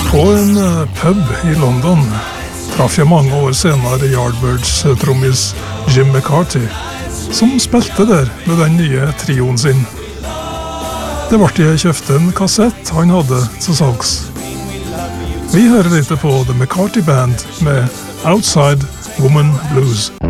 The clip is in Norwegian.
På en pub i London traff jeg mange år senere Yardbirds-trommis Jim McCarthy, som spilte der med den nye trioen sin. Det ble jeg kjøpte en kassett han hadde til salgs. Vi hører litt på The McCarthy Band med Outside Woman Blues.